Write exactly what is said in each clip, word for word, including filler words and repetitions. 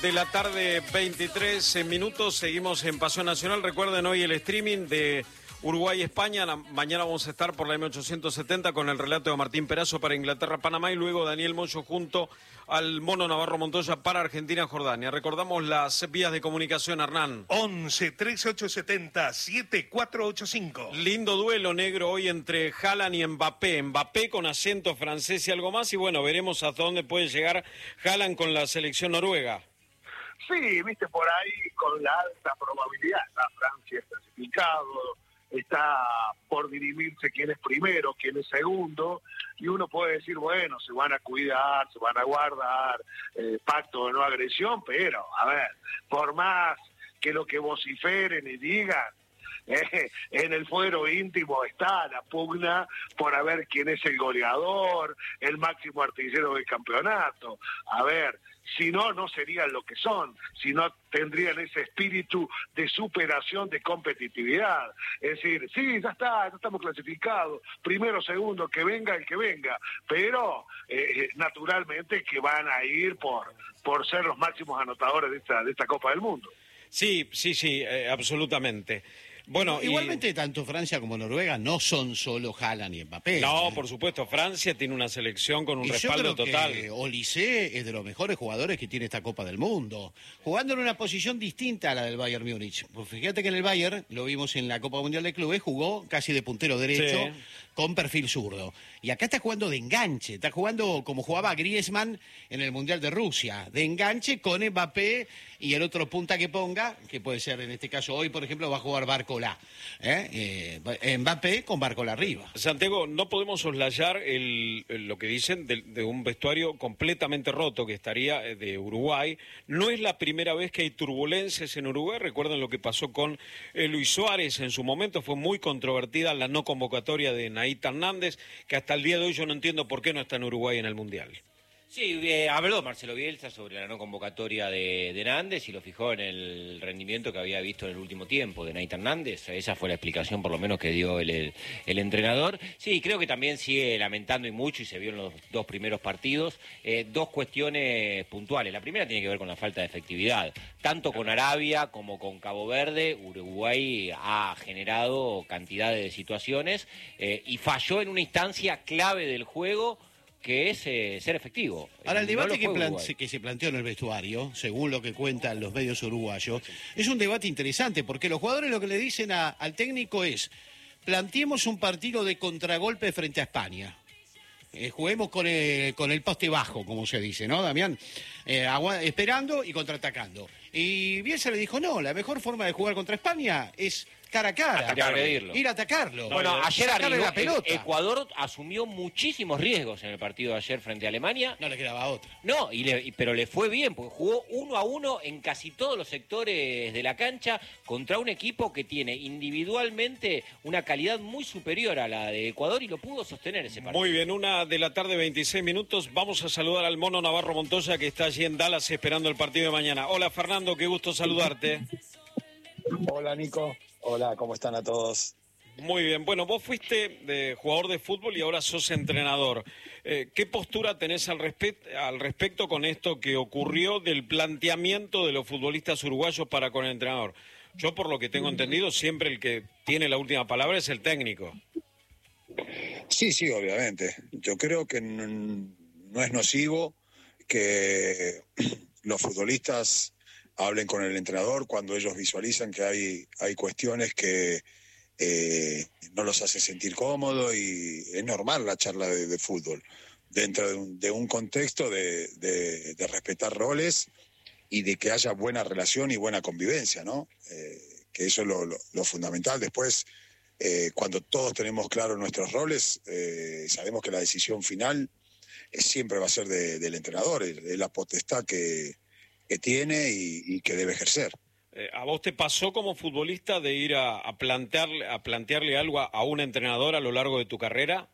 de la tarde, veintitrés minutos. Seguimos en Pasión Nacional. Recuerden hoy el streaming de Uruguay-España. Mañana vamos a estar por la eme ochocientos setenta con el relato de Martín Perazo para Inglaterra-Panamá y luego Daniel Moyo junto al Mono Navarro Montoya para Argentina-Jordania. Recordamos las vías de comunicación, Hernán. once, trece, ochocientos setenta, setenta y cuatro ochenta y cinco. Lindo duelo negro hoy entre Haaland y Mbappé. Mbappé con acento francés y algo más. Y bueno, veremos hasta dónde puede llegar Haaland con la selección noruega. Sí, viste, por ahí con la alta probabilidad. La Francia es clasificado, está por dirimirse quién es primero, quién es segundo, y uno puede decir, bueno, se van a cuidar, se van a guardar, eh, pacto de no agresión, pero, a ver, por más que lo que vociferen y digan, eh, en el fuero íntimo está la pugna por a ver quién es el goleador, el máximo artillero del campeonato. A ver, si no, no serían lo que son, si no tendrían ese espíritu de superación, de competitividad. Es decir, sí, ya está, ya estamos clasificados, primero, segundo, que venga el que venga, pero eh, naturalmente que van a ir por, por ser los máximos anotadores de esta, de esta Copa del Mundo. Sí, sí, sí, eh, absolutamente. Bueno, igualmente y... tanto Francia como Noruega no son solo Haaland y Mbappé. No, ¿eh? por supuesto, Francia tiene una selección con un y respaldo yo creo total. Que Olise es de los mejores jugadores que tiene esta Copa del Mundo, jugando en una posición distinta a la del Bayern Múnich. Pues fíjate que en el Bayern, lo vimos en la Copa Mundial de Clubes, jugó casi de puntero derecho, sí, con perfil zurdo. Y acá está jugando de enganche, está jugando como jugaba Griezmann en el Mundial de Rusia, de enganche con Mbappé y el otro punta que ponga, que puede ser en este caso hoy, por ejemplo, va a jugar Barcola. ¿Eh? Eh, Mbappé con Barcola arriba. Santiago, no podemos soslayar el, el, lo que dicen de, de un vestuario completamente roto que estaría de Uruguay. No es la primera vez que hay turbulencias en Uruguay. Recuerden lo que pasó con eh, Luis Suárez en su momento. Fue muy controvertida la no convocatoria de Naita Hernández, que hasta el día de hoy yo no entiendo por qué no está en Uruguay en el Mundial. Sí, eh, habló Marcelo Bielsa sobre la no convocatoria de, de Hernández y lo fijó en el rendimiento que había visto en el último tiempo de Naita Hernández. Esa fue la explicación por lo menos que dio el, el, el entrenador. Sí, creo que también sigue lamentando y mucho, y se vio en los dos primeros partidos, eh, dos cuestiones puntuales. La primera tiene que ver con la falta de efectividad. Tanto con Arabia como con Cabo Verde, Uruguay ha generado cantidad de situaciones eh, y falló en una instancia clave del juego, que es eh, ser efectivo. Ahora, el debate no que, plan que se planteó en el vestuario, según lo que cuentan los medios uruguayos, es un debate interesante, porque los jugadores lo que le dicen a, al técnico es: planteemos un partido de contragolpe frente a España. Eh, juguemos con el, con el poste bajo, como se dice, ¿no, Damián? Eh, esperando y contraatacando. Y Bielsa le dijo, no, la mejor forma de jugar contra España es cara a cara, agredirlo. Ir a atacarlo. Bueno, ayer arribó, la pelota. Ecuador asumió muchísimos riesgos en el partido de ayer frente a Alemania. No le quedaba otra. No, y le, pero le fue bien, porque jugó uno a uno en casi todos los sectores de la cancha contra un equipo que tiene individualmente una calidad muy superior a la de Ecuador y lo pudo sostener ese partido. Muy bien, una de la tarde, veintiséis minutos. Vamos a saludar al Mono Navarro Montoya, que está allí en Dallas esperando el partido de mañana. Hola, Fernando, qué gusto saludarte. Hola, Nico. Hola, ¿cómo están a todos? Muy bien. Bueno, vos fuiste de jugador de fútbol y ahora sos entrenador. Eh, ¿Qué postura tenés al, respe- al respecto con esto que ocurrió del planteamiento de los futbolistas uruguayos para con el entrenador? Yo, por lo que tengo entendido, siempre el que tiene la última palabra es el técnico. Sí, sí, obviamente. Yo creo que no, no es nocivo que los futbolistas hablen con el entrenador cuando ellos visualizan que hay, hay cuestiones que eh, no los hace sentir cómodos, y es normal la charla de, de fútbol dentro de un, de un contexto de, de, de respetar roles y de que haya buena relación y buena convivencia, ¿no? Eh, que eso es lo, lo, lo fundamental. Después, eh, cuando todos tenemos claros nuestros roles, eh, sabemos que la decisión final eh, siempre va a ser de, del entrenador, es, es la potestad que que tiene y, y que debe ejercer. Eh, ¿A vos te pasó como futbolista de ir a, a, plantearle, a plantearle algo a, a un entrenador a lo largo de tu carrera?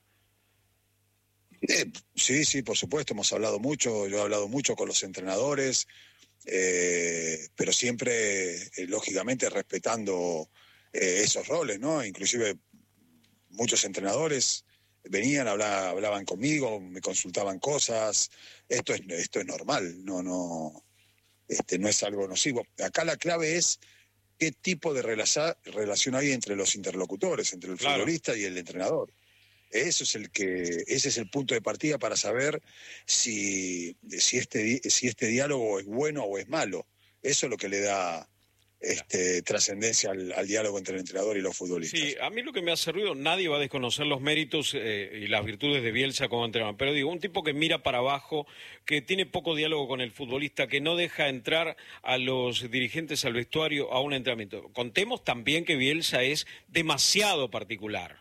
Eh, sí, sí, por supuesto, hemos hablado mucho, yo he hablado mucho con los entrenadores, eh, pero siempre, eh, lógicamente, respetando eh, esos roles, ¿no? Inclusive muchos entrenadores venían, hablaban, hablaban conmigo, me consultaban cosas. Esto es, esto es normal, no, no... este, no es algo nocivo. Acá la clave es qué tipo de relaza, relación hay entre los interlocutores, entre el Claro. futbolista y el entrenador. Eso es el que, ese es el punto de partida para saber si, si, este, si este diálogo es bueno o es malo. Eso es lo que le da este, trascendencia al, al diálogo entre el entrenador y los futbolistas. Sí, a mí lo que me hace ruido, nadie va a desconocer los méritos eh, y las virtudes de Bielsa como entrenador, pero digo, un tipo que mira para abajo, que tiene poco diálogo con el futbolista, que no deja entrar a los dirigentes al vestuario a un entrenamiento. Contemos también que Bielsa es demasiado particular.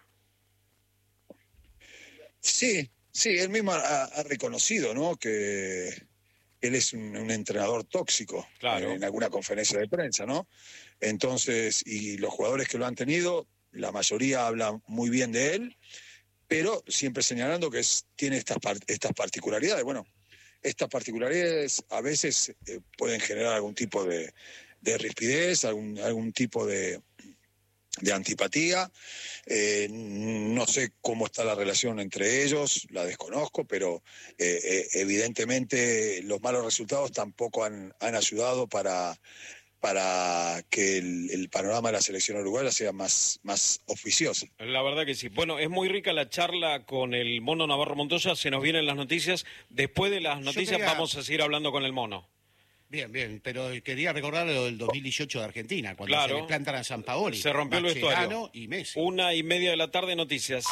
Sí, sí, él mismo ha, ha reconocido, ¿no?, que él es un, un entrenador tóxico, Claro. en, en alguna conferencia de prensa, ¿no? Entonces, y los jugadores que lo han tenido, la mayoría hablan muy bien de él, pero siempre señalando que es, tiene estas, par- estas particularidades. Bueno, estas particularidades a veces eh, pueden generar algún tipo de, de rispidez, algún, algún tipo de, de antipatía. Eh, no sé cómo está la relación entre ellos, la desconozco, pero eh, eh, evidentemente los malos resultados tampoco han, han ayudado para, para que el, el panorama de la selección uruguaya sea más, más oficioso. La verdad que sí. Bueno, es muy rica la charla con el Mono Navarro Montoya, se nos vienen las noticias. Después de las noticias quería- vamos a seguir hablando con el Mono. Bien, bien, pero quería recordar lo del dos mil dieciocho de Argentina, cuando Claro. se le plantan a San Paoli. Se rompió el vestuario. Mascherano y Messi. Una y media de la tarde, noticias.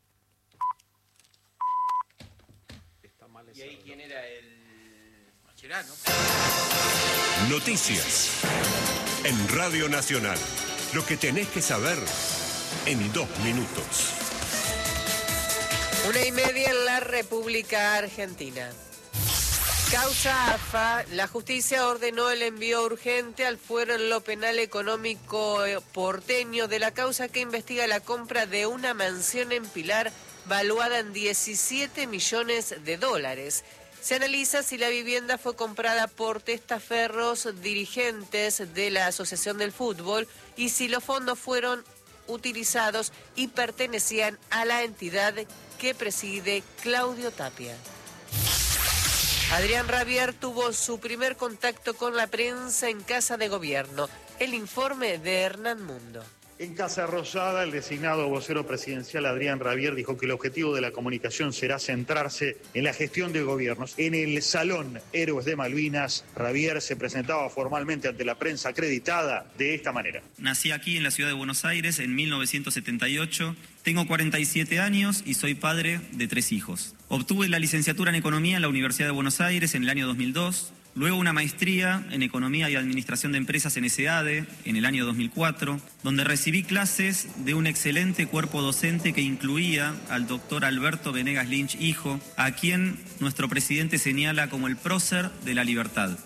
¿Y ahí quién era el Mascherano? Noticias en Radio Nacional. Lo que tenés que saber en dos minutos. Una y media en la República Argentina. Causa A F A, la justicia ordenó el envío urgente al fuero en lo penal económico porteño de la causa que investiga la compra de una mansión en Pilar valuada en diecisiete millones de dólares. Se analiza si la vivienda fue comprada por testaferros dirigentes de la Asociación del Fútbol y si los fondos fueron utilizados y pertenecían a la entidad que preside Claudio Tapia. Adrián Rabier tuvo su primer contacto con la prensa en Casa de Gobierno. El informe de Hernán Mundo. En Casa Rosada, el designado vocero presidencial Adrián Rabier dijo que el objetivo de la comunicación será centrarse en la gestión de gobiernos. En el Salón Héroes de Malvinas, Rabier se presentaba formalmente ante la prensa acreditada de esta manera. Nací aquí en la ciudad de Buenos Aires en mil novecientos setenta y ocho. Tengo cuarenta y siete años y soy padre de tres hijos. Obtuve la licenciatura en Economía en la Universidad de Buenos Aires en el año dos mil dos. Luego una maestría en Economía y Administración de Empresas en S A D E en el año dos mil cuatro, donde recibí clases de un excelente cuerpo docente que incluía al doctor Alberto Venegas Lynch, hijo, a quien nuestro presidente señala como el prócer de la libertad.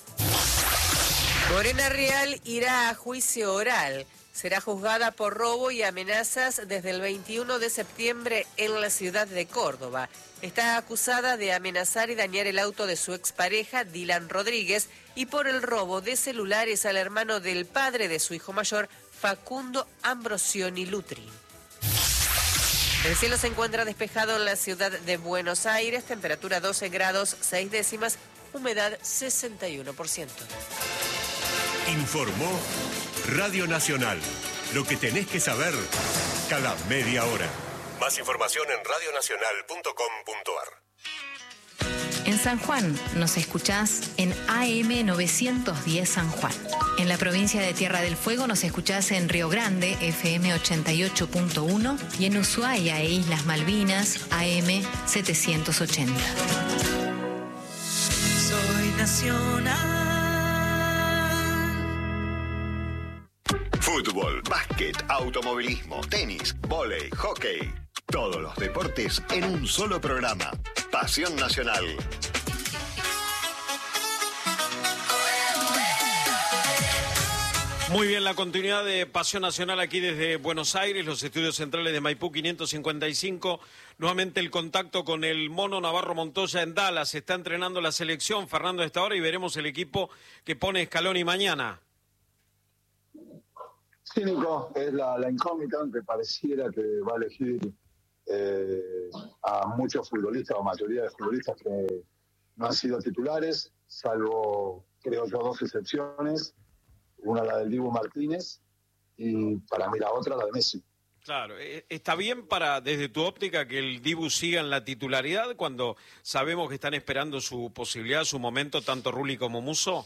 Morena Real irá a juicio oral. Será juzgada por robo y amenazas desde el veintiuno de septiembre en la ciudad de Córdoba. Está acusada de amenazar y dañar el auto de su expareja, Dylan Rodríguez, y por el robo de celulares al hermano del padre de su hijo mayor, Facundo Ambrosioni Lutri. El cielo se encuentra despejado en la ciudad de Buenos Aires, temperatura doce grados seis décimas, humedad sesenta y uno por ciento. Informó Radio Nacional. Lo que tenés que saber cada media hora. Más información en radio nacional punto com punto a r. En San Juan nos escuchás en A M novecientos diez San Juan. En la provincia de Tierra del Fuego nos escuchás en Río Grande, F M ochenta y ocho punto uno, y en Ushuaia e Islas Malvinas, A M setecientos ochenta. Soy nacional. Fútbol, básquet, automovilismo, tenis, vóley, hockey. Todos los deportes en un solo programa. Pasión Nacional. Muy bien, la continuidad de Pasión Nacional aquí desde Buenos Aires, los estudios centrales de Maipú quinientos cincuenta y cinco. Nuevamente el contacto con el Mono Navarro Montoya en Dallas. Está entrenando la selección, Fernando, a esta hora, y veremos el equipo que pone Scaloni mañana. Sí, Nico, es la, la incógnita, aunque pareciera que va a elegir eh, a muchos futbolistas o mayoría de futbolistas que no han sido titulares, salvo creo yo, dos excepciones, una la del Dibu Martínez y para mí la otra la de Messi. Claro, ¿está bien para, desde tu óptica, que el Dibu siga en la titularidad cuando sabemos que están esperando su posibilidad, su momento, tanto Rulli como Musso?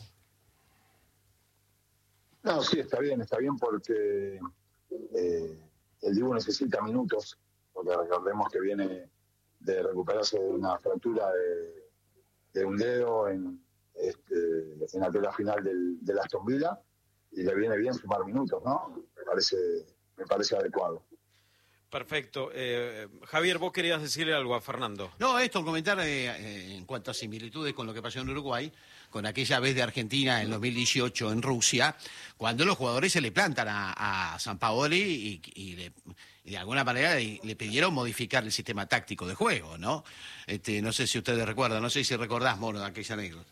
No, sí, está bien, está bien porque eh, el Dibu necesita minutos, porque recordemos que viene de recuperarse de una fractura de, de un dedo en, este, en la tela final del, del Aston Villa, y le viene bien sumar minutos, ¿no? Me parece... me parece adecuado. Perfecto. Eh, Javier, vos querías decirle algo a Fernando. No, esto, comentar eh, eh, en cuanto a similitudes con lo que pasó en Uruguay, con aquella vez de Argentina en dos mil dieciocho en Rusia, cuando los jugadores se le plantan a, a Sampaoli y, y, le, y de alguna manera le, le pidieron modificar el sistema táctico de juego, ¿no? Este, no sé si ustedes recuerdan, no sé si recordás, Mono, aquella anécdota.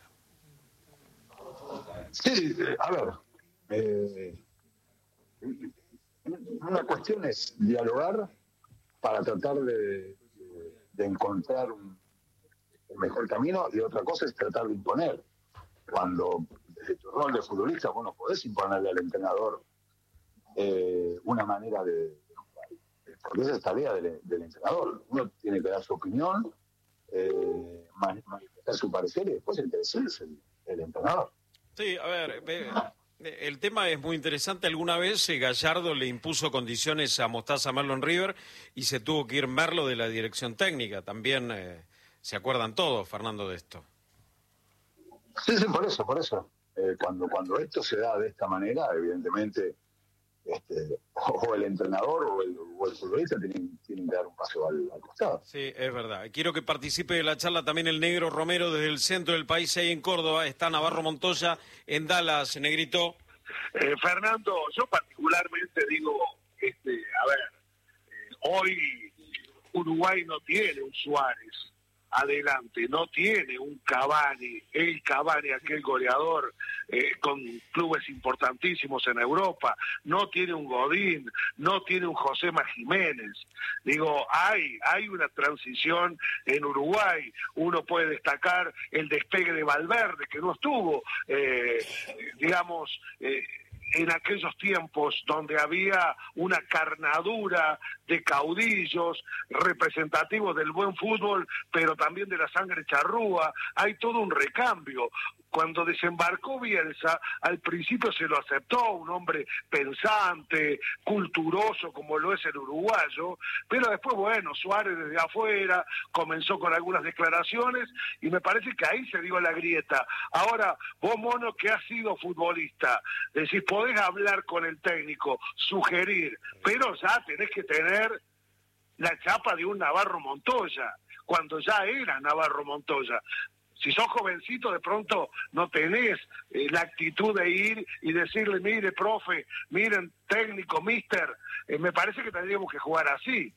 Sí, a ver... Eh... Una cuestión es dialogar para tratar de, de encontrar un, un mejor camino, y otra cosa es tratar de imponer. Cuando desde tu rol de futbolista vos no podés imponerle al entrenador eh, una manera de, de jugar, porque esa es tarea del, del entrenador. Uno tiene que dar su opinión, eh, manifestar su parecer, y después el que decide es el, el entrenador. Sí, a ver... Eh... El tema es muy interesante. Alguna vez eh, Gallardo le impuso condiciones a Mostaza Merlo en River y se tuvo que ir Merlo de la dirección técnica. También eh, se acuerdan todos, Fernando, de esto. Sí, sí, por eso, por eso. Eh, cuando, cuando esto se da de esta manera, evidentemente, este, o el entrenador o el, o el futbolista tienen, tienen que dar un paso al, al costado. Sí, es verdad. Quiero que participe de la charla también el Negro Romero desde el centro del país, ahí en Córdoba. Está Navarro Montoya en Dallas, Negrito. Eh, Fernando, yo particularmente digo, este, a ver, eh, hoy Uruguay no tiene un Suárez adelante, no tiene un Cavani, el Cavani, aquel goleador eh, con clubes importantísimos en Europa, no tiene un Godín, no tiene un Josema Jiménez. Digo, hay, hay una transición en Uruguay. Uno puede destacar el despegue de Valverde, que no estuvo, eh, digamos, eh, en aquellos tiempos donde había una carnadura de caudillos representativos del buen fútbol, pero también de la sangre charrúa. Hay todo un recambio. Cuando desembarcó Bielsa, al principio se lo aceptó, un hombre pensante, culturoso como lo es el uruguayo, pero después, bueno, Suárez desde afuera comenzó con algunas declaraciones y me parece que ahí se dio la grieta. Ahora, vos, Mono, que has sido futbolista, decís, podés hablar con el técnico, sugerir, pero ya tenés que tener la chapa de un Navarro Montoya, cuando ya era Navarro Montoya. Si sos jovencito, de pronto no tenés eh, la actitud de ir y decirle, mire, profe, miren, técnico, mister, eh, me parece que tendríamos que jugar así.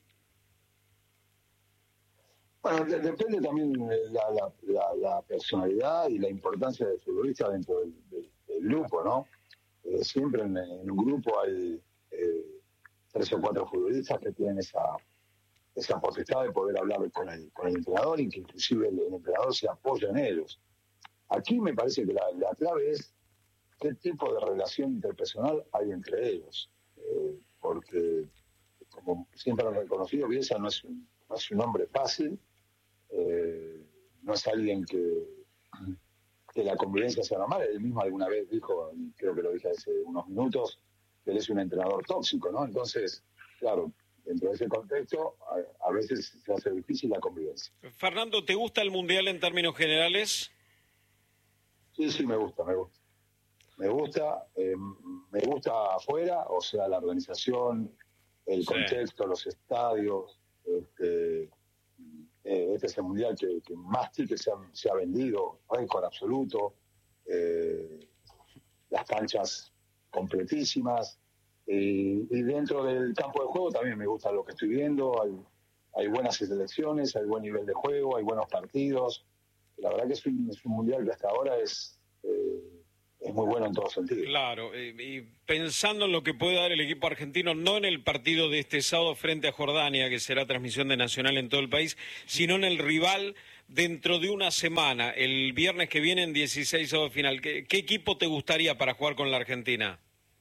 Bueno, de, depende también la, la, la, la personalidad y la importancia del futbolista dentro del, del, del grupo, ¿no? Eh, siempre en, en un grupo hay eh, tres o cuatro futbolistas que tienen esa... esa potestad de poder hablar con el, con el entrenador, y que inclusive el, el entrenador se apoya en ellos. Aquí me parece que la, la clave es qué tipo de relación interpersonal hay entre ellos, eh, porque como siempre han reconocido, Bielsa no es un, no es un hombre fácil, eh, no es alguien que, que la convivencia sea normal. Él mismo alguna vez dijo, y creo que lo dije hace unos minutos, que él es un entrenador tóxico, ¿no? Entonces, claro, dentro de ese contexto, a, a veces se hace difícil la convivencia. Fernando, ¿te gusta el Mundial en términos generales? Sí, sí, me gusta, me gusta. Me gusta, eh, me gusta afuera, o sea, la organización, el sí. contexto, los estadios. Este, eh, este es el Mundial que, que más tickets se, han, se ha vendido, récord absoluto. Eh, las canchas completísimas. Y, y dentro del campo de juego también me gusta lo que estoy viendo. Hay, hay buenas selecciones, hay buen nivel de juego, hay buenos partidos. La verdad que es un, es un mundial que hasta ahora es, eh, es muy bueno en todo sentido. Claro, eh, y pensando en lo que puede dar el equipo argentino, no en el partido de este sábado frente a Jordania, que será transmisión de Nacional en todo el país, sino en el rival dentro de una semana, el viernes que viene en dieciséis de final, ¿qué, qué equipo te gustaría para jugar con la Argentina?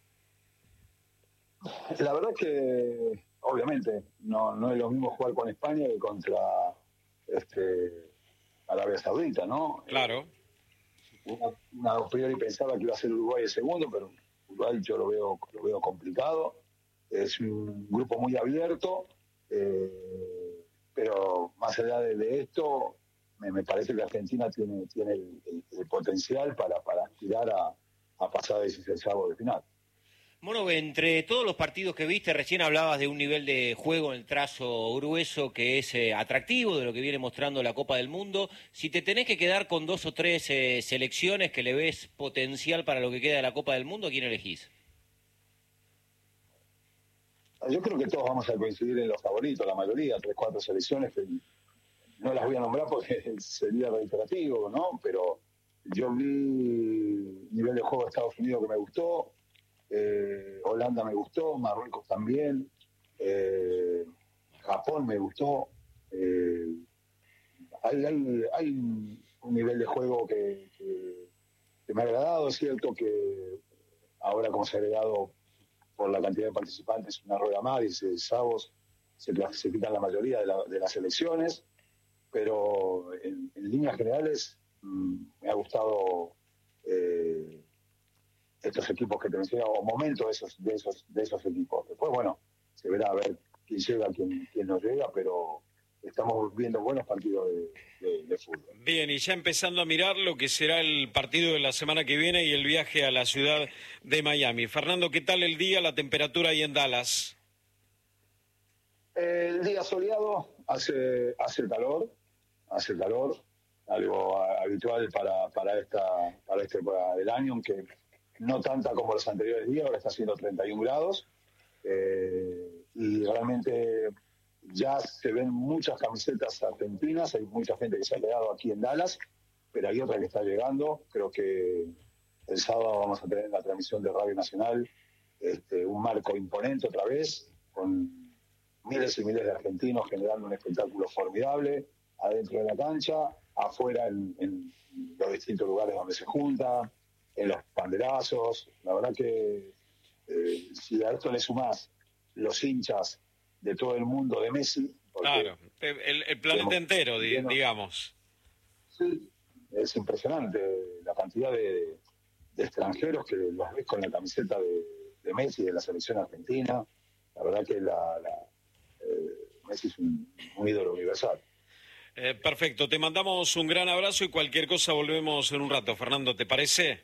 La verdad es que, obviamente, no, no es lo mismo jugar con España que contra este, Arabia Saudita, ¿no? Claro. Una, una a priori pensaba que iba a ser Uruguay el segundo, pero Uruguay yo lo veo, lo veo complicado. Es un grupo muy abierto, eh, pero más allá de, de esto, me, me parece que Argentina tiene, tiene el, el, el potencial para, para aspirar a, a pasar a dieciséis de final. Mono, entre todos los partidos que viste, recién hablabas de un nivel de juego en el trazo grueso que es eh, atractivo, de lo que viene mostrando la Copa del Mundo. Si te tenés que quedar con dos o tres eh, selecciones que le ves potencial para lo que queda de la Copa del Mundo, ¿a quién elegís? Yo creo que todos vamos a coincidir en los favoritos, la mayoría, tres, cuatro selecciones, que no las voy a nombrar porque sería reiterativo, ¿no? Pero yo vi el nivel de juego de Estados Unidos que me gustó, eh, Holanda me gustó, Marruecos también, eh, Japón me gustó. Eh, hay, hay, hay un nivel de juego que, que, que me ha agradado. Es cierto que ahora, como se ha agregado por la cantidad de participantes, una rueda más, dieciséis avos, se clasifican la mayoría de, la, de las elecciones, pero en, en líneas generales mmm, me ha gustado eh, estos equipos que te mencioné, o momentos de esos, de esos, de esos equipos. Después, bueno, se verá a ver quién llega, quién, quién no llega, pero estamos viendo buenos partidos de, de, de fútbol. Bien, y ya empezando a mirar lo que será el partido de la semana que viene y el viaje a la ciudad de Miami. Fernando, ¿qué tal el día, la temperatura ahí en Dallas? El día soleado, hace hace calor, hace calor, algo habitual para para esta para esta época del año, aunque no tanta como los anteriores días. Ahora está haciendo treinta y un grados, eh, y realmente ya se ven muchas camisetas argentinas. Hay mucha gente que se ha quedado aquí en Dallas, pero hay otra que está llegando. Creo que el sábado vamos a tener en la transmisión de Radio Nacional este, un marco imponente otra vez, con miles y miles de argentinos generando un espectáculo formidable adentro de la cancha, afuera en, en los distintos lugares donde se juntan, en los banderazos. La verdad que eh, si a esto le sumás los hinchas de todo el mundo de Messi. Claro, el, el planeta digamos, entero, di, digamos. Sí, es impresionante la cantidad de, de extranjeros que los ves con la camiseta de, de Messi, de la selección argentina. La verdad que la, la eh, Messi es un, un ídolo universal. Eh, perfecto, te mandamos un gran abrazo y cualquier cosa volvemos en un rato. Fernando, ¿te parece?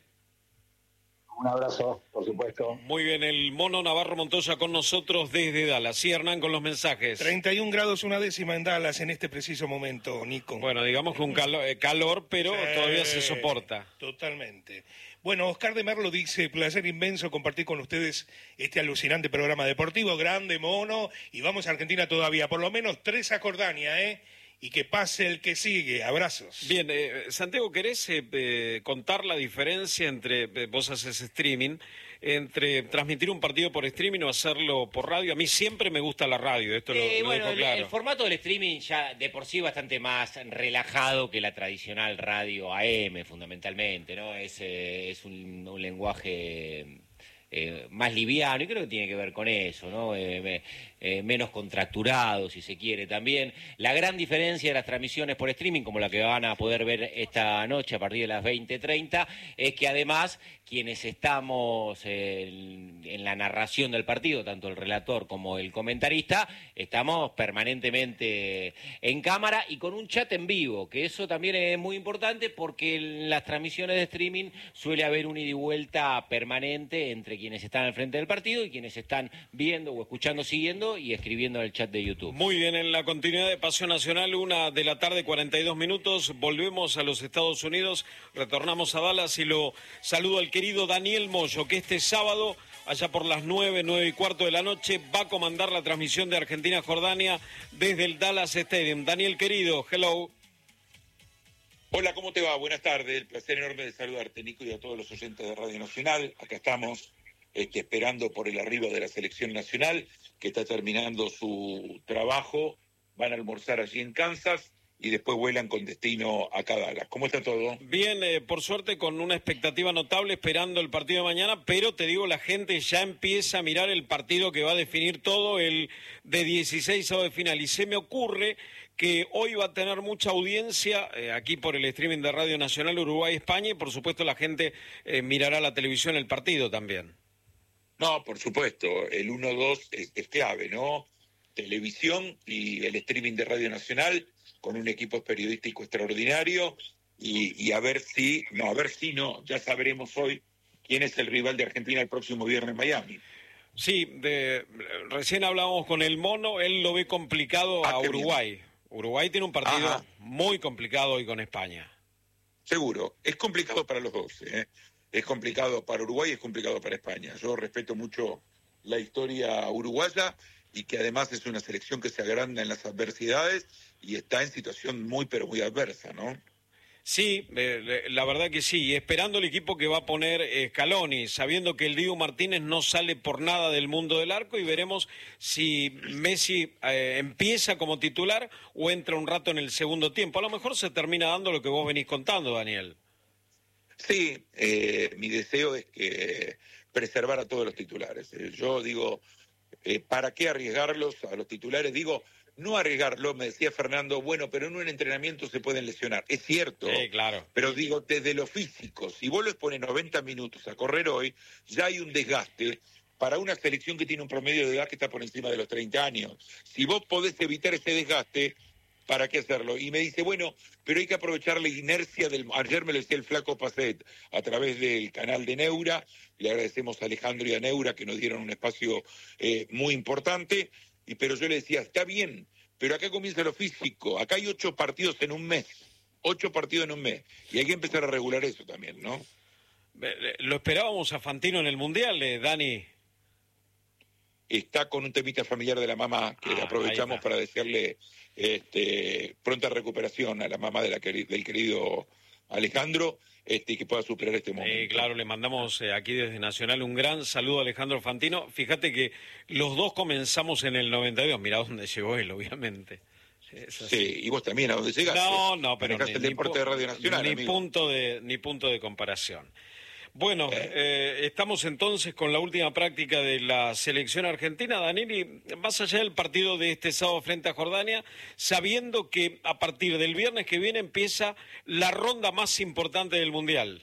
Un abrazo, por supuesto. Muy bien, el Mono Navarro Montoya con nosotros desde Dallas. Sí, Hernán, con los mensajes. treinta y un grados una décima en Dallas en este preciso momento, Nico. Bueno, digamos que un calor, eh, calor pero sí, todavía se soporta. Totalmente. Bueno, Oscar de Merlo dice, placer inmenso compartir con ustedes este alucinante programa deportivo, grande, Mono, y vamos a Argentina todavía, por lo menos tres a Jordania, ¿eh? Y que pase el que sigue. Abrazos. Bien, eh, Santiago, ¿querés eh, eh, contar la diferencia entre, eh, vos haces streaming, entre transmitir un partido por streaming o hacerlo por radio? A mí siempre me gusta la radio, esto eh, lo, lo bueno, dejo claro. El, el formato del streaming ya de por sí bastante más relajado que la tradicional radio A M, fundamentalmente, ¿no? Es, eh, es un, un lenguaje eh, más liviano, y creo que tiene que ver con eso, ¿no? Eh, me, Eh, menos contracturado, si se quiere también. La gran diferencia de las transmisiones por streaming, como la que van a poder ver esta noche a partir de las veinte treinta, es que además quienes estamos en, en la narración del partido, tanto el relator como el comentarista, estamos permanentemente en cámara y con un chat en vivo, que eso también es muy importante porque en las transmisiones de streaming suele haber un ida y vuelta permanente entre quienes están al frente del partido y quienes están viendo o escuchando, siguiendo y escribiendo en el chat de YouTube. Muy bien, en la continuidad de Pasión Nacional, una de la tarde, cuarenta y dos minutos, volvemos a los Estados Unidos, retornamos a Dallas y lo saludo al querido Daniel Moyo, que este sábado, allá por las nueve, nueve y cuarto de la noche, va a comandar la transmisión de Argentina-Jordania desde el Dallas Stadium. Daniel, querido, hello. Hola, ¿cómo te va? Buenas tardes, el placer enorme de saludarte, Nico, y a todos los oyentes de Radio Nacional. Acá estamos este, esperando por el arribo de la selección nacional, que está terminando su trabajo, van a almorzar allí en Kansas y después vuelan con destino a Dallas. ¿Cómo está todo? Bien, eh, por suerte con una expectativa notable esperando el partido de mañana, pero te digo, la gente ya empieza a mirar el partido que va a definir todo, el de dieciséis de final, y se me ocurre que hoy va a tener mucha audiencia eh, aquí por el streaming de Radio Nacional Uruguay-España, y por supuesto la gente eh, mirará la televisión el partido también. No, por supuesto, el uno dos es, es clave, ¿no? Televisión y el streaming de Radio Nacional con un equipo periodístico extraordinario y, y a ver si, no, a ver si no, ya sabremos hoy quién es el rival de Argentina el próximo viernes en Miami. Sí, de, recién hablábamos con el Mono, él lo ve complicado a Uruguay. Bien. Uruguay tiene un partido Ajá. muy complicado hoy con España. Seguro, es complicado para los dos, ¿eh? Es complicado para Uruguay y es complicado para España. Yo respeto mucho la historia uruguaya y que además es una selección que se agranda en las adversidades y está en situación muy pero muy adversa, ¿no? Sí, eh, la verdad que sí, y esperando el equipo que va a poner eh, Scaloni, sabiendo que el Dibu Martínez no sale por nada del mundo del arco, y veremos si Messi eh, empieza como titular o entra un rato en el segundo tiempo. A lo mejor se termina dando lo que vos venís contando, Daniel. Sí, eh, mi deseo es que preservar a todos los titulares. Eh, yo digo, eh, ¿para qué arriesgarlos a los titulares? Digo, no arriesgarlo, me decía Fernando, bueno, pero en un entrenamiento se pueden lesionar. Es cierto, sí, claro. Pero digo, desde lo físico, si vos los pones noventa minutos a correr hoy, ya hay un desgaste para una selección que tiene un promedio de edad que está por encima de los treinta años. Si vos podés evitar ese desgaste, ¿para qué hacerlo? Y me dice, bueno, pero hay que aprovechar la inercia del... Ayer me lo decía el flaco Pacet a través del canal de Neura, le agradecemos a Alejandro y a Neura que nos dieron un espacio eh, muy importante, y pero yo le decía, está bien, pero acá comienza lo físico, acá hay ocho partidos en un mes, ocho partidos en un mes, y hay que empezar a regular eso también, ¿no? Lo esperábamos a Fantino en el Mundial, eh, Dani. Está con un temita familiar de la mamá, que ah, aprovechamos para desearle este, pronta recuperación a la mamá de la, del querido Alejandro, este, y que pueda superar este momento. Eh, claro, le mandamos eh, aquí desde Nacional un gran saludo a Alejandro Fantino. Fíjate que los dos comenzamos en el noventa y dos, mirá dónde llegó él, obviamente. Sí, y vos también, ¿a dónde llegaste? No, no, pero ni, el deporte de Radio Nacional, ni amigo. punto de ni punto de comparación. Bueno, eh, estamos entonces con la última práctica de la selección argentina, Daniel, y más allá del partido de este sábado frente a Jordania, sabiendo que a partir del viernes que viene empieza la ronda más importante del Mundial.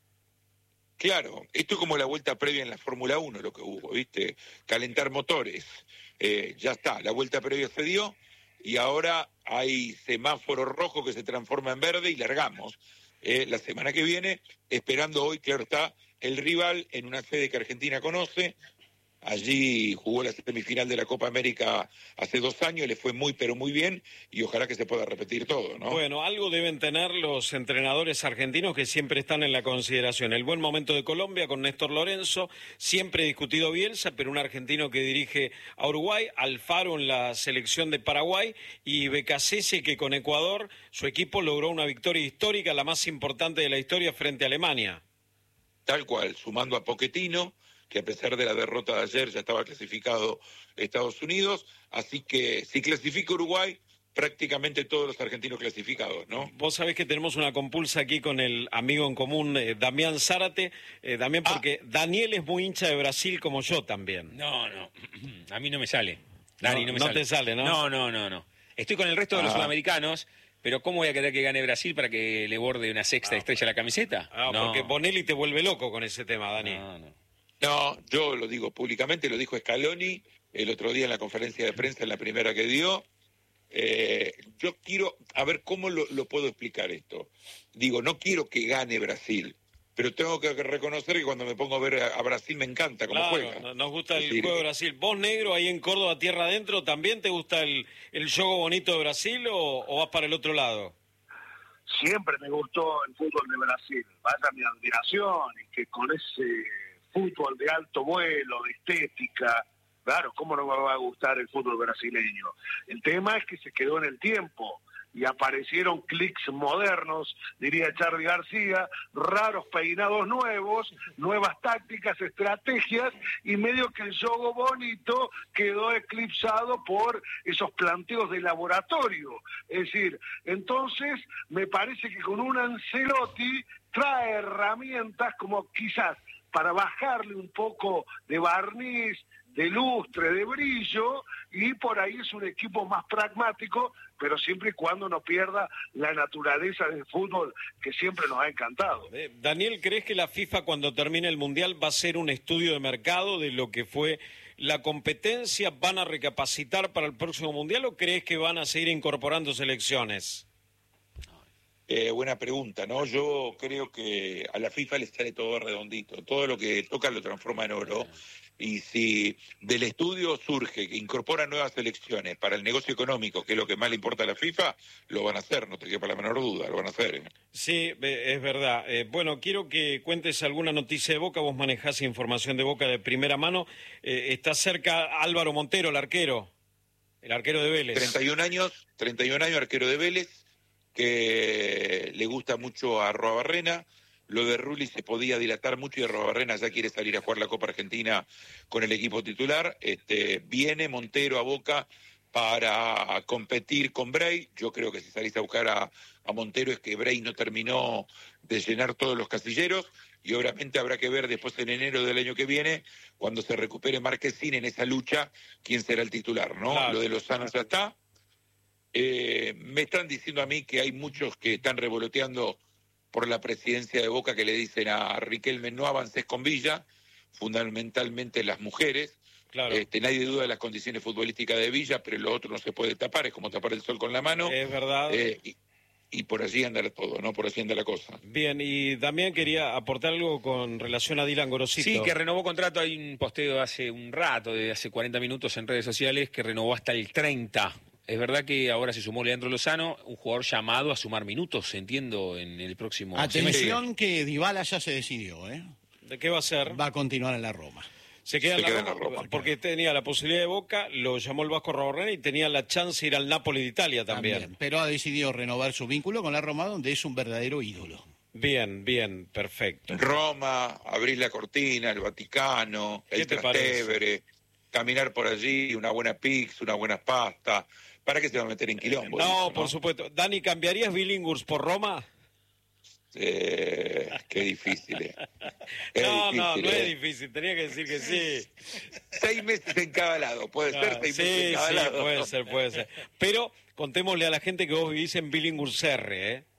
Claro, esto es como la vuelta previa en la Fórmula uno, lo que hubo, ¿viste? Calentar motores. Eh, ya está, la vuelta previa se dio y ahora hay semáforo rojo que se transforma en verde y largamos. Eh, la semana que viene, esperando hoy, claro está, el rival en una sede que Argentina conoce. Allí jugó la semifinal de la Copa América hace dos años, le fue muy pero muy bien y ojalá que se pueda repetir todo, ¿no? Bueno, algo deben tener los entrenadores argentinos que siempre están en la consideración. El buen momento de Colombia con Néstor Lorenzo, siempre discutido Bielsa, pero un argentino que dirige a Uruguay, Alfaro en la selección de Paraguay y Becasese que con Ecuador su equipo logró una victoria histórica, la más importante de la historia frente a Alemania. Tal cual, sumando a Pochettino, que a pesar de la derrota de ayer ya estaba clasificado Estados Unidos, así que si clasifica Uruguay, prácticamente todos los argentinos clasificados, ¿no? Vos sabés que tenemos una compulsa aquí con el amigo en común, eh, Damián Zárate, eh, Damián, porque ah. Daniel es muy hincha de Brasil como yo también. No, no, a mí no me sale. Dani, no, no me no sale. te sale, ¿no? No, no, no, no. Estoy con el resto de los ah. sudamericanos, pero ¿cómo voy a querer que gane Brasil para que le borde una sexta ah, estrella a la camiseta? Ah, no. Porque Bonelli te vuelve loco con ese tema, Dani. No, no. No, yo lo digo públicamente, lo dijo Scaloni el otro día en la conferencia de prensa, en la primera que dio. Eh, yo quiero, a ver cómo lo, lo puedo explicar esto. Digo, no quiero que gane Brasil, pero tengo que reconocer que cuando me pongo a ver a, a Brasil me encanta cómo claro, juega. Nos gusta el decir, juego de Brasil. ¿Vos, negro, ahí en Córdoba, tierra adentro, también te gusta el, el juego bonito de Brasil o, o vas para el otro lado? Siempre me gustó el fútbol de Brasil. Vaya mi admiración y que con ese fútbol de alto vuelo, de estética, claro, ¿cómo no me va a gustar el fútbol brasileño? El tema es que se quedó en el tiempo, y aparecieron clics modernos, diría Charly García, raros peinados nuevos, nuevas tácticas, estrategias, y medio que el juego bonito quedó eclipsado por esos planteos de laboratorio. Es decir, entonces me parece que con un Ancelotti trae herramientas como quizás para bajarle un poco de barniz, de lustre, de brillo, y por ahí es un equipo más pragmático, pero siempre y cuando no pierda la naturaleza del fútbol que siempre nos ha encantado. Eh, Daniel, ¿crees que la FIFA cuando termine el Mundial va a hacer un estudio de mercado de lo que fue la competencia? ¿Van a recapacitar para el próximo Mundial o crees que van a seguir incorporando selecciones? Eh, buena pregunta, ¿no? Yo creo que a la FIFA le sale todo redondito, todo lo que toca lo transforma en oro, y si del estudio surge que incorpora nuevas selecciones para el negocio económico, que es lo que más le importa a la FIFA, lo van a hacer, no te quepa la menor duda, lo van a hacer. ¿eh? Sí, es verdad. Eh, bueno, quiero que cuentes alguna noticia de Boca, vos manejás información de Boca de primera mano. Eh, está cerca Álvaro Montero, el arquero, el arquero de Vélez. treinta y un años, treinta y un años, arquero de Vélez, que le gusta mucho a Arruabarrena. Lo de Rulli se podía dilatar mucho y Arruabarrena ya quiere salir a jugar la Copa Argentina con el equipo titular. Este, viene Montero a Boca para competir con Bray. Yo creo que si salís a buscar a, a Montero es que Bray no terminó de llenar todos los casilleros, y obviamente habrá que ver después en enero del año que viene, cuando se recupere Marquezín en esa lucha, quién será el titular, ¿no? Claro. Lo de Lozano ya está. Eh, me están diciendo a mí que hay muchos que están revoloteando por la presidencia de Boca, que le dicen a Riquelme no avances con Villa, fundamentalmente las mujeres. Claro. Este, nadie duda de las condiciones futbolísticas de Villa, pero lo otro no se puede tapar, es como tapar el sol con la mano. Es verdad. Eh, y, y por allí anda todo, ¿no? Por allí anda la cosa. Bien, y también quería aportar algo con relación a Dylan Gorosito. Sí, que renovó contrato, hay un posteo hace un rato, de hace cuarenta minutos en redes sociales, que renovó hasta el treinta. Es verdad que ahora se sumó Leandro Lozano, un jugador llamado a sumar minutos, entiendo, en el próximo Atención semestre. Que Dybala ya se decidió, ¿eh? ¿De qué va a ser? Va a continuar en la Roma. Se queda, se en, la queda Roma, en la Roma porque tenía la posibilidad de Boca, lo llamó el Vasco Arruabarrena y tenía la chance de ir al Napoli de Italia también. también. Pero ha decidido renovar su vínculo con la Roma, donde es un verdadero ídolo. Bien, bien, perfecto. Roma, abrir la cortina, el Vaticano, el Trastevere, caminar por allí, una buena pizza, una buena pasta. ¿Para qué se va a meter en quilombo? No, eso, por ¿no? supuesto. Dani, ¿cambiarías Billinghurst por Roma? Eh, qué difícil, eh. Qué no, difícil, no, no eh. es difícil, tenía que decir que sí. Seis meses en cada lado, puede Claro, ser seis sí, meses en cada sí, lado. puede ser, puede ser. Pero contémosle a la gente que vos vivís en Billinghurst R, ¿eh?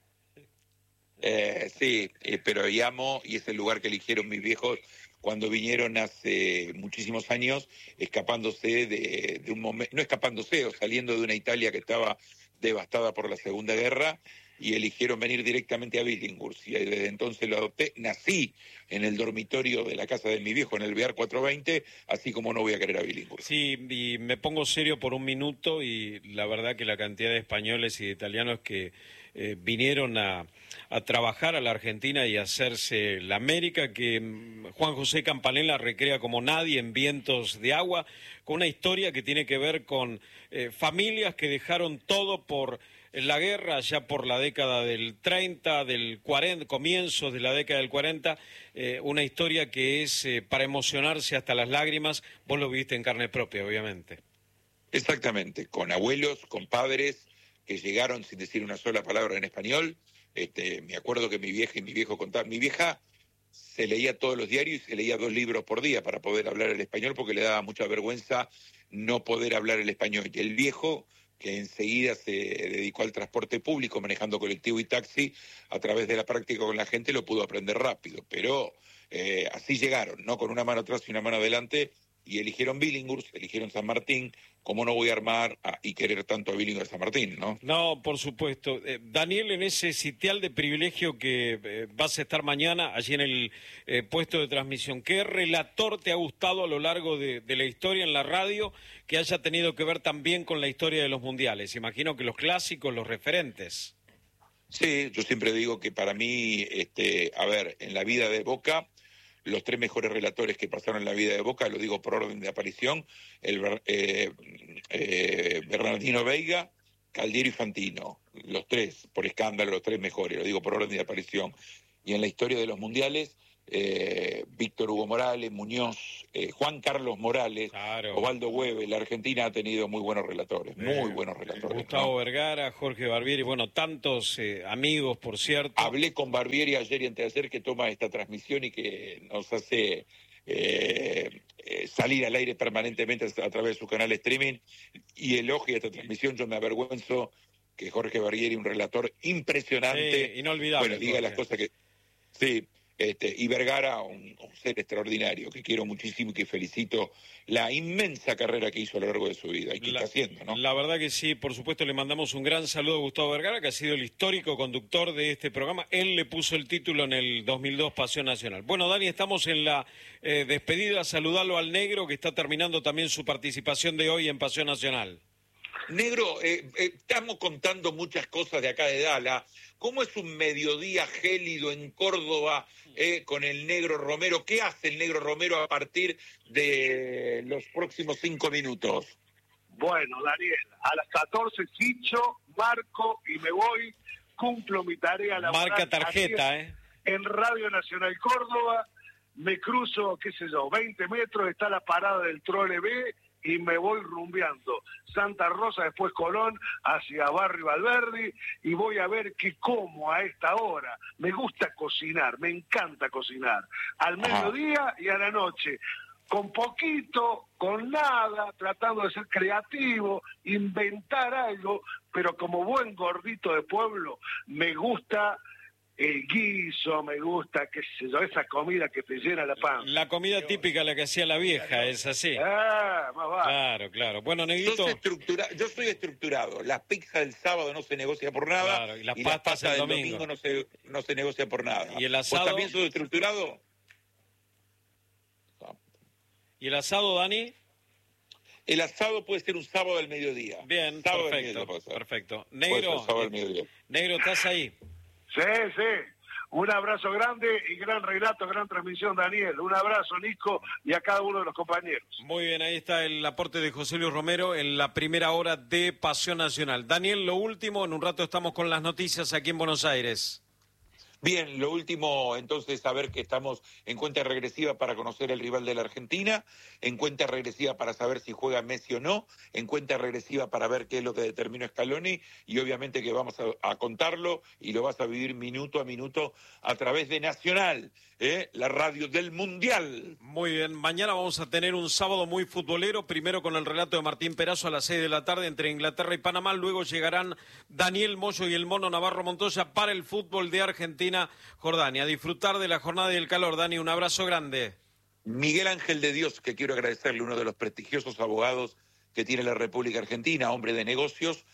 Eh, sí, eh, pero llamo, y es el lugar que eligieron mis viejos cuando vinieron hace muchísimos años, escapándose de, de un momento, no escapándose, o saliendo de una Italia que estaba devastada por la Segunda Guerra, y eligieron venir directamente a Billinghurst, y desde entonces lo adopté. Nací en el dormitorio de la casa de mi viejo, en el Bear cuatrocientos veinte, así como no voy a querer a Billinghurst. Sí, y me pongo serio por un minuto, y la verdad que la cantidad de españoles y de italianos que eh, vinieron a, a trabajar a la Argentina y a hacerse la América, que mm, Juan José Campanella recrea como nadie en Vientos de Agua, con una historia que tiene que ver con eh, familias que dejaron todo por la guerra, ya por la década del treinta, del cuarenta, comienzos de la década del cuarenta, eh, una historia que es eh, para emocionarse hasta las lágrimas. Vos lo viste en carne propia, obviamente. Exactamente, con abuelos, con padres que llegaron sin decir una sola palabra en español. Este, me acuerdo que mi vieja y mi viejo contaban. Mi vieja se leía todos los diarios y se leía dos libros por día para poder hablar el español, porque le daba mucha vergüenza no poder hablar el español. Y el viejo, que enseguida se dedicó al transporte público, manejando colectivo y taxi, a través de la práctica con la gente lo pudo aprender rápido. Pero eh, así llegaron, ¿no? Con una mano atrás y una mano adelante, y eligieron Billinghurst, eligieron San Martín. ¿Cómo no voy a armar a, y querer tanto a Billinghurst a San Martín, no? No, por supuesto. Eh, Daniel, en ese sitial de privilegio que eh, vas a estar mañana, allí en el eh, puesto de transmisión, ¿qué relator te ha gustado a lo largo de, de la historia en la radio que haya tenido que ver también con la historia de los mundiales? Imagino que los clásicos, los referentes. Sí, yo siempre digo que para mí, este, a ver, en la vida de Boca, los tres mejores relatores que pasaron en la vida de Boca, lo digo por orden de aparición, el eh, eh, Bernardino Veiga, Caldiero y Fantino, los tres, por escándalo, los tres mejores, lo digo por orden de aparición. Y en la historia de los mundiales, eh, Víctor Hugo Morales, Muñoz, eh, Juan Carlos Morales, claro. Osvaldo Hueve. La Argentina ha tenido muy buenos relatores, muy eh, buenos relatores. Gustavo ¿no? Vergara, Jorge Barbieri, bueno, tantos eh, amigos, por cierto. Hablé con Barbieri ayer y anteayer, que toma esta transmisión y que nos hace eh, eh, salir al aire permanentemente a través de su canal streaming, y elogia esta transmisión. Yo me avergüenzo que Jorge Barbieri, un relator impresionante, sí, inolvidable, bueno, diga Jorge. las cosas que... Sí, este, y Vergara, un, un ser extraordinario, que quiero muchísimo y que felicito la inmensa carrera que hizo a lo largo de su vida y que la, está haciendo, ¿no? La verdad que sí, por supuesto le mandamos un gran saludo a Gustavo Vergara, que ha sido el histórico conductor de este programa. Él le puso el título en el dos mil dos, Pasión Nacional. Bueno, Dani, estamos en la eh, despedida. Saludalo al Negro, que está terminando también su participación de hoy en Pasión Nacional. Negro, eh, eh, estamos contando muchas cosas de acá de Dala. ¿Cómo es un mediodía gélido en Córdoba eh, con el Negro Romero? ¿Qué hace el Negro Romero a partir de los próximos cinco minutos? Bueno, Daniel, a las catorce ficho, marco y me voy, cumplo mi tarea laboral. Marca tarjeta, ¿eh? En Radio Nacional Córdoba, me cruzo, qué sé yo, veinte metros, está la parada del Trole B, y me voy rumbeando Santa Rosa, después Colón, hacia Barrio Alberdi, y voy a ver qué como a esta hora. Me gusta cocinar, me encanta cocinar, al mediodía y a la noche, con poquito, con nada, tratando de ser creativo, inventar algo, pero como buen gordito de pueblo, me gusta el guiso, me gusta, qué sé yo, esa comida que te llena la panza. La comida típica, la que hacía la vieja, es así. Ah, más vale. Claro, claro. Bueno, Negrito... Estructura... Yo soy estructurado. La pizza del sábado no se negocia por nada. Claro, y las y pastas la pasta el del domingo. domingo no se, no se negocia por nada. ¿Y el asado? ¿Vos también sos estructurado? ¿Y el asado, Dani? El asado puede ser un sábado al mediodía. Bien, sábado perfecto, mediodía, perfecto. Puede Negro, ser sábado al mediodía. Negro, ¿estás ahí? Sí, sí. Un abrazo grande y gran relato, gran transmisión, Daniel. Un abrazo, Nico, y a cada uno de los compañeros. Muy bien, ahí está el aporte de José Luis Romero en la primera hora de Pasión Nacional. Daniel, lo último, en un rato estamos con las noticias aquí en Buenos Aires. Bien, lo último, entonces, saber que estamos en cuenta regresiva para conocer el rival de la Argentina, en cuenta regresiva para saber si juega Messi o no, en cuenta regresiva para ver qué es lo que determinó Scaloni, y obviamente que vamos a, a contarlo y lo vas a vivir minuto a minuto a través de Nacional, ¿eh? La radio del Mundial. Muy bien, mañana vamos a tener un sábado muy futbolero, primero con el relato de Martín Perazo a las seis de la tarde entre Inglaterra y Panamá, luego llegarán Daniel Moyo y el Mono Navarro Montoya para el fútbol de Argentina. Jordania, disfrutar de la jornada y el calor. Dani, un abrazo grande. Miguel Ángel de Dios, que quiero agradecerle, uno de los prestigiosos abogados que tiene la República Argentina, hombre de negocios,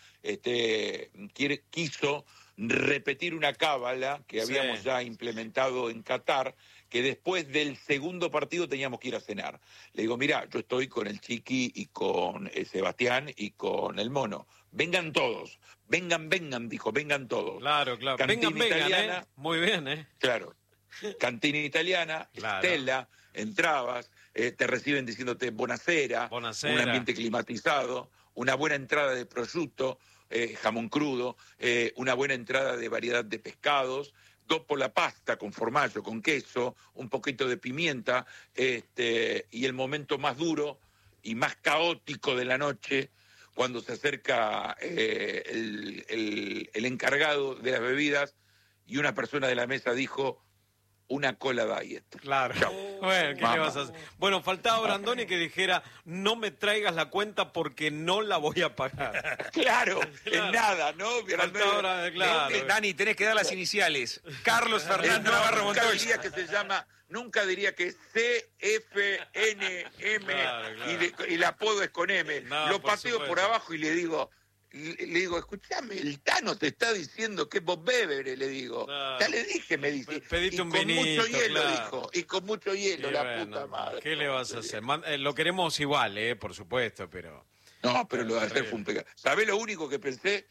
este, quiere, quiso repetir una cábala que Sí. habíamos ya implementado en Qatar, que después del segundo partido teníamos que ir a cenar. Le digo, mira, yo estoy con el Chiqui y con eh, Sebastián y con el Mono. Vengan todos, vengan, vengan, dijo, vengan todos. Claro, claro. Cantina vengan, vengan, italiana, ¿eh? Muy bien, ¿eh? Claro. Cantina italiana, Claro. Stella, entrabas, eh, te reciben diciéndote buonasera, Buonasera. un ambiente climatizado, una buena entrada de prosciutto, eh, jamón crudo, eh, una buena entrada de variedad de pescados, dopo la pasta con formaggio, con queso, un poquito de pimienta, este, y el momento más duro y más caótico de la noche, cuando se acerca eh, el, el, el encargado de las bebidas y una persona de la mesa dijo, una cola diet. Claro. Bueno, ¿qué le vas a hacer? Bueno, faltaba Brandoni que dijera, no me traigas la cuenta porque no la voy a pagar. Claro, Claro. en nada, ¿no? Faltaba ahora, claro. Eh, Dani, tenés que dar las iniciales. Carlos Fernando No, Navarro nunca Montoya. diría que se llama, nunca diría que es C F N M Claro, claro. Y, de- y el apodo es con M. No, Lo por pateo supuesto. por abajo y le digo, le, le digo, escúchame, el Tano te está diciendo que es Bob Bever, le digo. Claro. Ya le dije, me dice. Pedite y un con vinito, mucho hielo, claro. dijo. Y con mucho hielo, Y la bueno, puta madre. ¿qué le vas a hacer? Man- eh, lo queremos igual, eh, por supuesto, pero... No, pero lo de ayer Terrible. fue un pecado. ¿Sabés lo único que pensé?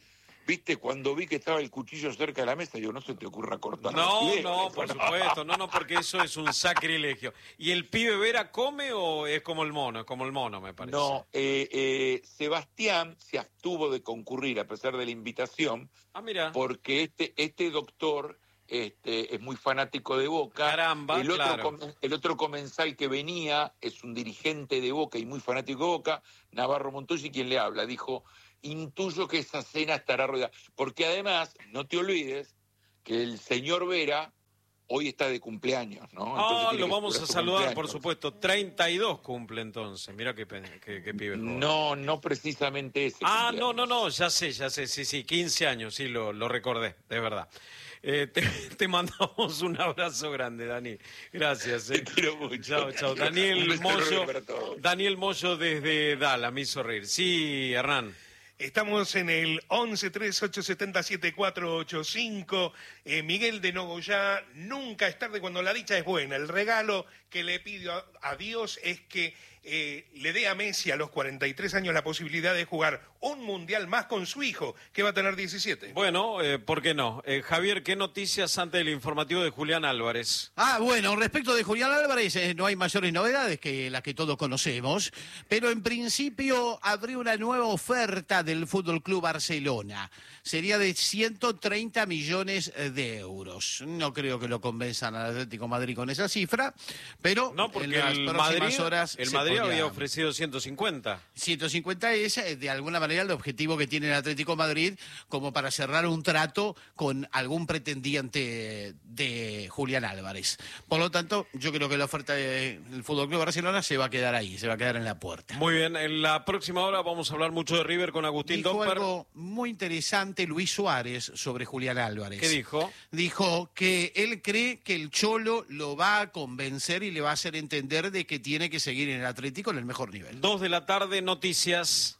viste, cuando vi que estaba el cuchillo cerca de la mesa, digo, no se te ocurra cortar. No, no, por supuesto, no, no, porque eso es un sacrilegio. ¿Y el pibe Vera come o es como el mono? Es como el mono, me parece. No, eh, eh, Sebastián se abstuvo de concurrir a pesar de la invitación, ah, mira. porque este, este doctor este, es muy fanático de Boca. Caramba, el otro, claro. com- el otro comensal que venía es un dirigente de Boca y muy fanático de Boca, Navarro Montoya, quien le habla, dijo... Intuyo que esa cena estará rodeada. Porque además, no te olvides que el señor Vera hoy está de cumpleaños, ¿no? Ah, Entonces lo vamos a celebrar su saludar, por cumpleaños. supuesto. treinta y dos cumple entonces. Mira qué, pe- qué, qué pibe. joven. No, no precisamente ese. Ah, cumpleaños. no, no, no, ya sé, ya sé, sí, sí, quince años, sí, lo, lo recordé, de verdad. Eh, te, te mandamos un abrazo grande, Dani. Gracias. Eh. Te quiero mucho. Chao, chao. Un Daniel beso Moyo, enorme para todos. Daniel Moyo desde Dala, me hizo reír. Sí, Hernán. Estamos en el once tres ocho siete siete cuatro ocho cinco. Eh, Miguel de Nogoyá, nunca es tarde cuando la dicha es buena. El regalo que le pido a, a Dios es que eh, le dé a Messi a los cuarenta y tres años la posibilidad de jugar un mundial más con su hijo, que va a tener diecisiete. Bueno, eh, ¿por qué no? Eh, Javier, ¿qué noticias antes del informativo de Julián Álvarez? Ah, bueno, respecto de Julián Álvarez, eh, no hay mayores novedades que las que todos conocemos, pero en principio abrió una nueva oferta del Fútbol Club Barcelona. Sería de ciento treinta millones de euros. No creo que lo convenzan al Atlético de Madrid con esa cifra, pero No, porque en las el próximas Madrid, horas el se Madrid podría- había ofrecido ciento cincuenta. ciento cincuenta es, eh, de alguna manera, el objetivo que tiene el Atlético de Madrid como para cerrar un trato con algún pretendiente de Julián Álvarez. Por lo tanto, yo creo que la oferta del Fútbol Club Barcelona se va a quedar ahí, se va a quedar en la puerta. Muy bien, en la próxima hora vamos a hablar mucho de River con Agustín Dijo Domper. algo muy interesante Luis Suárez sobre Julián Álvarez. ¿Qué dijo? Dijo que él cree que el Cholo lo va a convencer y le va a hacer entender de que tiene que seguir en el Atlético en el mejor nivel. Dos de la tarde, noticias.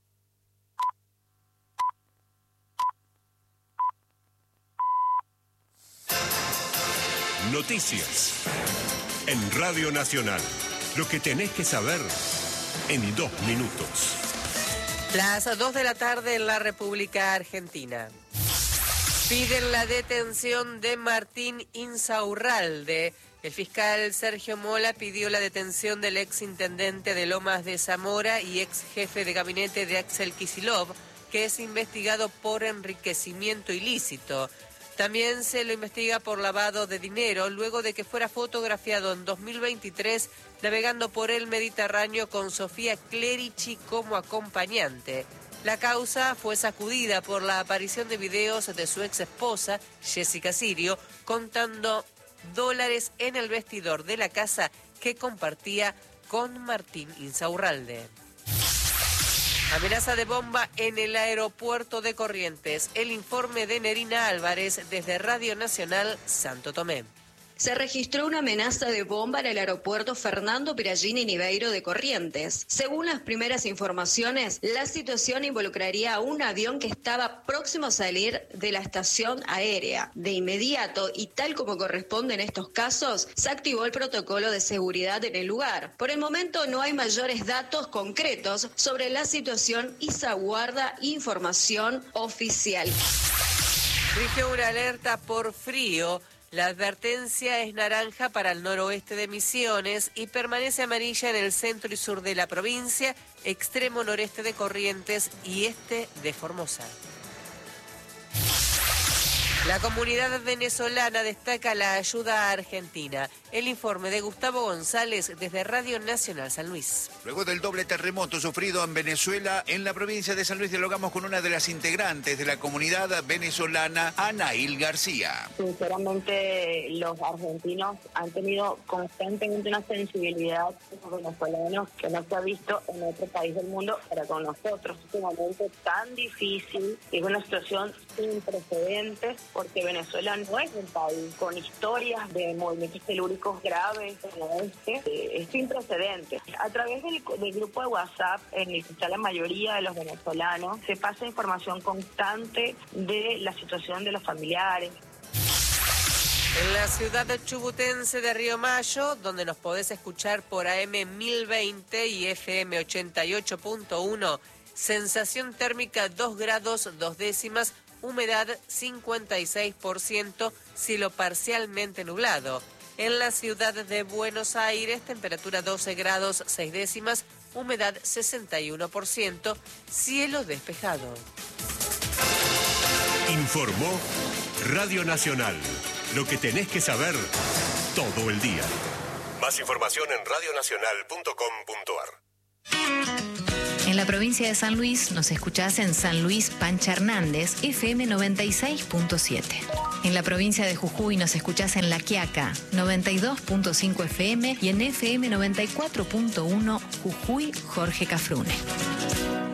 Noticias. En Radio Nacional. Lo que tenés que saber en dos minutos. Las dos de la tarde en la República Argentina. Piden la detención de Martín Insaurralde. El fiscal Sergio Mola pidió la detención del ex intendente de Lomas de Zamora y ex jefe de gabinete de Axel Kicillof, que es investigado por enriquecimiento ilícito. También se lo investiga por lavado de dinero luego de que fuera fotografiado en dos mil veintitrés navegando por el Mediterráneo con Sofía Clerici como acompañante. La causa fue sacudida por la aparición de videos de su ex esposa, Jessica Sirio, contando dólares en el vestidor de la casa que compartía con Martín Insaurralde. Amenaza de bomba en el aeropuerto de Corrientes. El informe de Nerina Álvarez desde Radio Nacional Santo Tomé. Se registró una amenaza de bomba en el aeropuerto Fernando Piragini Niveiro de Corrientes. Según las primeras informaciones, la situación involucraría a un avión que estaba próximo a salir de la estación aérea. De inmediato, y tal como corresponde en estos casos, se activó el protocolo de seguridad en el lugar. Por el momento no hay mayores datos concretos sobre la situación y se aguarda información oficial. Rige una alerta por frío. La advertencia es naranja para el noroeste de Misiones y permanece amarilla en el centro y sur de la provincia, extremo noreste de Corrientes y este de Formosa. La comunidad venezolana destaca la ayuda a Argentina. El informe de Gustavo González desde Radio Nacional San Luis. Luego del doble terremoto sufrido en Venezuela, en la provincia de San Luis dialogamos con una de las integrantes de la comunidad venezolana, Anaíl García. Sinceramente, los argentinos han tenido constantemente una sensibilidad con los venezolanos que no se ha visto en otro país del mundo, pero con nosotros. Es un momento tan difícil, es una situación sin precedentes, porque Venezuela no es un país con historias de movimientos telúricos graves como este, eh, es sin precedentes. A través del, del grupo de WhatsApp, en el que está la mayoría de los venezolanos, se pasa información constante de la situación de los familiares. En la ciudad chubutense de Río Mayo, donde nos podés escuchar por A M mil veinte y F M ochenta y ocho punto uno, Sensación térmica dos grados dos décimas, humedad cincuenta y seis por ciento, cielo parcialmente nublado. En la ciudad de Buenos Aires, temperatura doce grados seis décimas, humedad sesenta y uno por ciento, cielo despejado. Informó Radio Nacional. Lo que tenés que saber todo el día. Más información en radio nacional punto com punto ar. En la provincia de San Luis nos escuchás en San Luis Pancha Hernández, F M noventa y seis punto siete. En la provincia de Jujuy nos escuchás en La Quiaca, noventa y dos punto cinco F M y en F M noventa y cuatro punto uno Jujuy Jorge Cafrune.